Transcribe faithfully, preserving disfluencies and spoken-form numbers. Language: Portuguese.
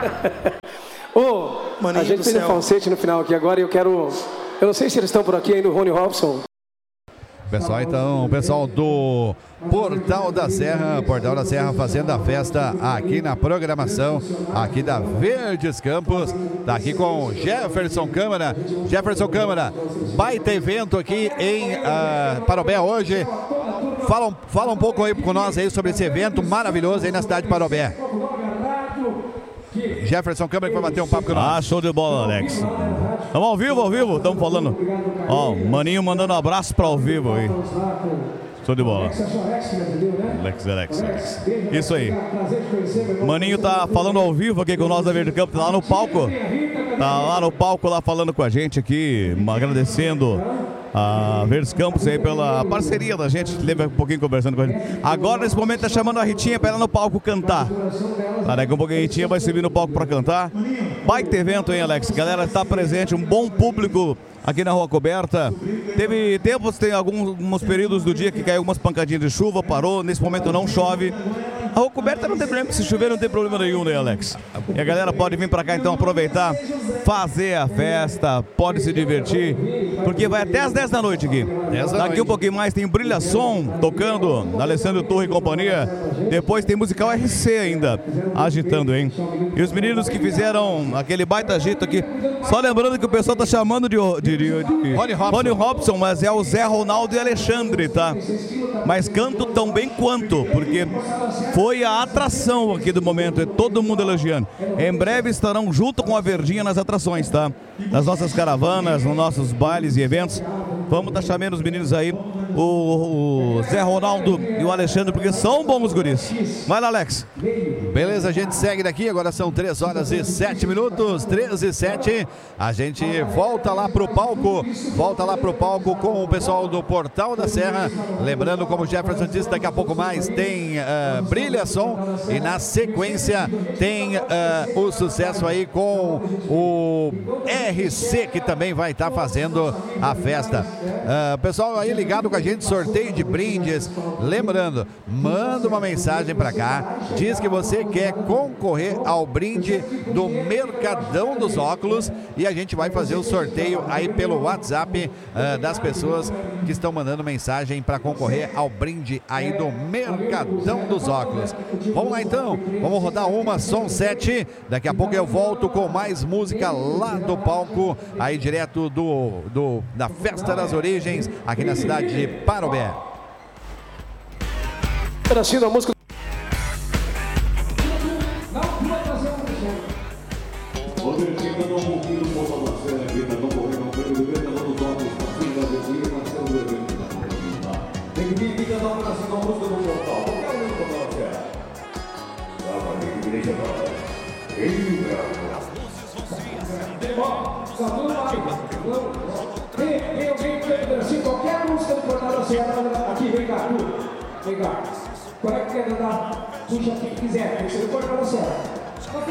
Ô, a gente tem um falsete no final aqui agora e eu quero... Eu não sei se eles estão por aqui ainda, o Rony Robson. Pessoal, então, o pessoal do Portal da Serra, Portal da Serra fazendo a festa aqui na programação, aqui da Verdes Campos, tá aqui com Jefferson Câmara. Jefferson Câmara, baita evento aqui em uh, Parobé hoje. Fala, fala um pouco aí com nós aí sobre esse evento maravilhoso aí na cidade de Parobé. Jefferson Câmara que vai bater um papo com nós. Ah, show de bola, Alex. Estamos ao vivo, ao vivo, estamos falando. Ó, Maninho mandando um abraço para ao vivo aí. Show de bola. Alex, Alex, Alex. Isso aí. Maninho tá falando ao vivo aqui com nós da Verde Campo, tá lá no palco. Tá lá no palco lá falando com a gente aqui, agradecendo a Verdes Campos aí pela parceria da gente, lembra um pouquinho conversando com a gente. Agora nesse momento tá chamando a Ritinha para ela no palco cantar. Tá, daqui um pouquinho a Ritinha vai subir no palco para cantar. Baita evento, hein, Alex? Galera tá presente, um bom público aqui na Rua Coberta. Teve tempos, tem alguns, alguns períodos do dia que caiu algumas pancadinhas de chuva, parou, nesse momento não chove. A Rua Coberta não tem problema, se chover não tem problema nenhum, né, Alex? E a galera pode vir pra cá então aproveitar, fazer a festa, pode se divertir, porque vai até as dez da noite aqui. Daqui um pouquinho mais tem Brilha Som tocando, Alessandro Torre e companhia. Depois tem Musical R C ainda, agitando, hein? E os meninos que fizeram aquele baita agito aqui, só lembrando que o pessoal tá chamando de, de, de, de Rony Robson. Rony Robson, mas é o Zé Ronaldo e Alexandre, tá? Mas canto tão bem quanto, porque foi a atração aqui do momento, é todo mundo elogiando. Em breve estarão junto com a Verdinha nas atrações, tá? Nas nossas caravanas, nos nossos bailes e eventos. Vamos estar chamando os meninos aí, o, o Zé Ronaldo e o Alexandre, porque são bons guris. Vai lá, Alex. Beleza, a gente segue daqui, agora são três horas e sete minutos, treze e sete. A gente volta lá pro palco, volta lá pro palco com o pessoal do Portal da Serra. Lembrando, como o Jefferson disse, daqui a pouco mais tem uh, Brilha Som e na sequência tem uh, o sucesso aí com o R C, que também vai estar tá fazendo a festa. Uh, pessoal aí ligado com a gente, sorteio de brindes. Lembrando, manda uma mensagem para cá, diz que você quer concorrer ao brinde do Mercadão dos Óculos e a gente vai fazer o sorteio aí pelo WhatsApp uh, das pessoas que estão mandando mensagem para concorrer ao brinde aí do Mercadão dos Óculos. Vamos lá então, vamos rodar uma, som sete. Daqui a pouco eu volto com mais música lá do palco, aí direto do, do, da Festa das Origens, aqui na cidade de Parobé. Pedacinho da música. Qualquer música do Portal da Serra aqui, vem cá, vem cá. Qual é que quer cantar? Puxa quem quiser, tem que ser do Portal da Serra.